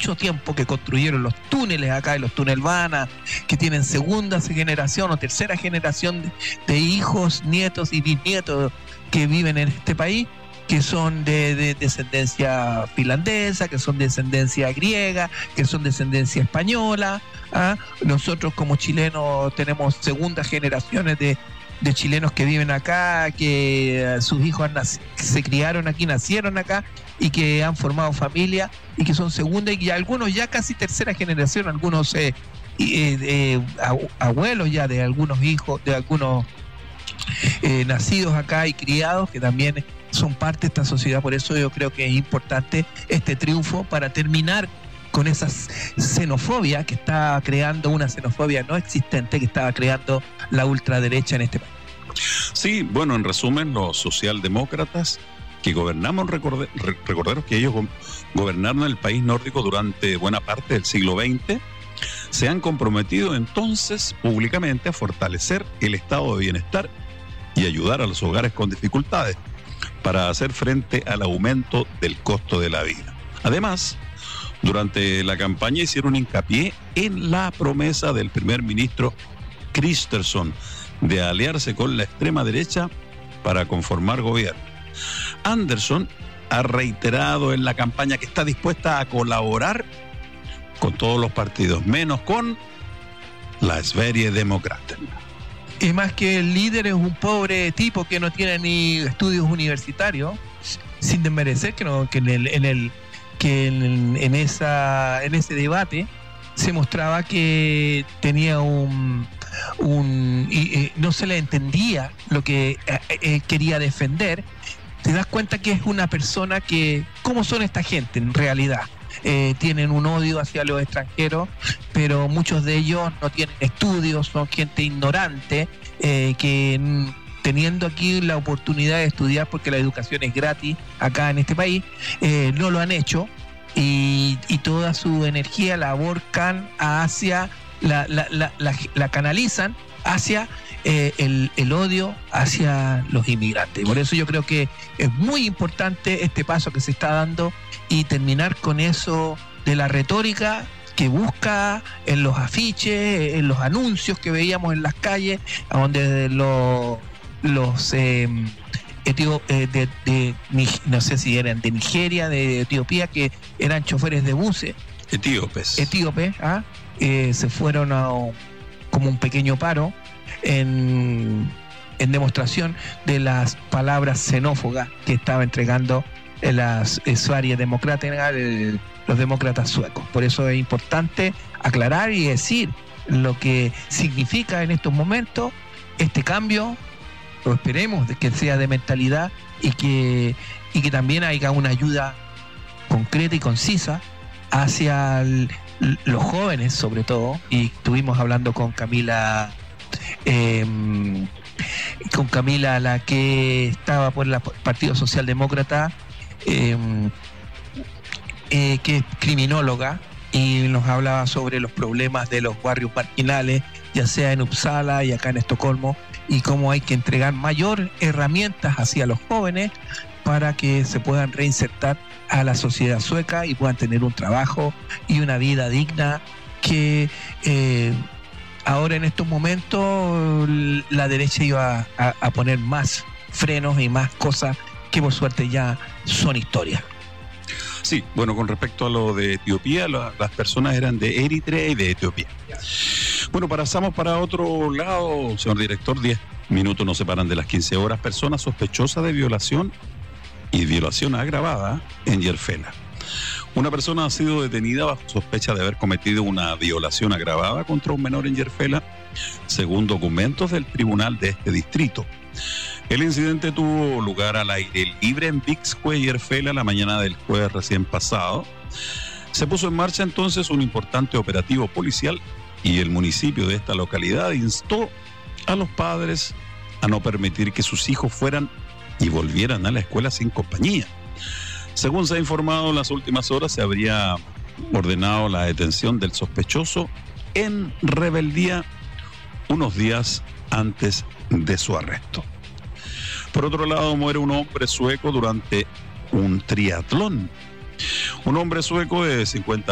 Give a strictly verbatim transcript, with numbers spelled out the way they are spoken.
mucho tiempo, que construyeron los túneles acá y los tunelvanas, que tienen segunda generación o tercera generación de, de hijos, nietos y bisnietos que viven en este país, que son de, de descendencia finlandesa, que son de descendencia griega, que son de descendencia española. ¿ah? Nosotros como chilenos tenemos segundas generaciones de, de chilenos que viven acá, que sus hijos han nac- se criaron aquí, nacieron acá y que han formado familia y que son segunda y algunos ya casi tercera generación, algunos eh, eh, eh, abuelos ya de algunos hijos, de algunos eh, nacidos acá y criados que también son parte de esta sociedad. Por eso yo creo que es importante este triunfo para terminar con esa xenofobia que está creando, una xenofobia no existente que estaba creando la ultraderecha en este país. Sí, bueno, en resumen, los socialdemócratas que gobernamos, recorde, recordemos que ellos go, gobernaron el país nórdico durante buena parte del siglo veinte, se han comprometido entonces públicamente a fortalecer el estado de bienestar y ayudar a los hogares con dificultades para hacer frente al aumento del costo de la vida. Además, durante la campaña hicieron hincapié en la promesa del primer ministro Kristersson de aliarse con la extrema derecha para conformar gobierno. Andersson ha reiterado en la campaña que está dispuesta a colaborar con todos los partidos, menos con la Sverigedemokraterna. Y más que el líder es un pobre tipo que no tiene ni estudios universitarios, sin desmerecer que, no, que en el, en el que en, en esa en ese debate se mostraba que tenía un un y, eh, no se le entendía lo que eh, eh, quería defender. Te das cuenta que es una persona que, ¿cómo son esta gente en realidad? Eh, tienen un odio hacia los extranjeros, pero muchos de ellos no tienen estudios, son gente ignorante, eh, que n- teniendo aquí la oportunidad de estudiar, porque la educación es gratis acá en este país, eh, no lo han hecho y, y toda su energía la aborcan hacia, la, la, la, la, la canalizan hacia eh, el, el odio hacia los inmigrantes. Por eso yo creo que es muy importante este paso que se está dando y terminar con eso de la retórica que busca en los afiches, en los anuncios que veíamos en las calles, donde los, los eh, etio, eh, de, de, no sé si eran de Nigeria, de Etiopía, que eran choferes de buses. Etíopes. Etíopes, ¿ah? eh, se fueron a como un pequeño paro en, en demostración de las palabras xenófobas que estaba entregando las Sverigedemokraterna, los demócratas suecos. Por eso es importante aclarar y decir lo que significa en estos momentos este cambio. Lo esperemos de que sea de mentalidad y que, y que también haya una ayuda concreta y concisa hacia el, los jóvenes, sobre todo. Y estuvimos hablando con Camila eh, con Camila, la que estaba por el Partido Socialdemócrata, eh, eh, que es criminóloga, y nos hablaba sobre los problemas de los barrios marginales, ya sea en Uppsala y acá en Estocolmo, y cómo hay que entregar mayor herramientas hacia los jóvenes para que se puedan reinsertar a la sociedad sueca y puedan tener un trabajo y una vida digna, que eh, ahora en estos momentos la derecha iba a, a poner más frenos y más cosas que por suerte ya son historia. Sí, bueno, con respecto a lo de Etiopía, la, las personas eran de Eritrea y de Etiopía. Bueno, pasamos para otro lado, señor director. Diez minutos nos separan de las quince horas. Persona sospechosa de violación y violación agravada en Järfälla. Una persona ha sido detenida bajo sospecha de haber cometido una violación agravada contra un menor en Järfälla, según documentos del tribunal de este distrito. El incidente tuvo lugar al aire libre en Viksjö, Järfälla, la mañana del jueves recién pasado. Se puso en marcha entonces un importante operativo policial y el municipio de esta localidad instó a los padres a no permitir que sus hijos fueran y volvieran a la escuela sin compañía. Según se ha informado, en las últimas horas se habría ordenado la detención del sospechoso en rebeldía unos días antes de su arresto. Por otro lado, muere un hombre sueco durante un triatlón. Un hombre sueco de cincuenta